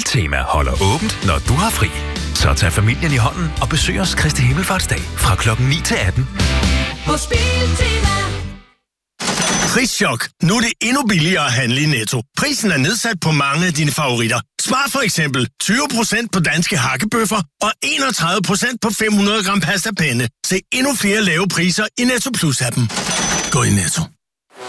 Biltema holder åbent, når du har fri. Så tag familien i hånden og besøg os Kristi Himmelfartsdag fra klokken 9 til 18. Hos Biltema. Prischok. Nu er det endnu billigere at handle i Netto. Prisen er nedsat på mange af dine favoritter. Spar for eksempel 20% på danske hakkebøffer og 31% på 500 gram pasta penne. Se endnu flere lave priser i Netto Plus-appen. Gå i Netto.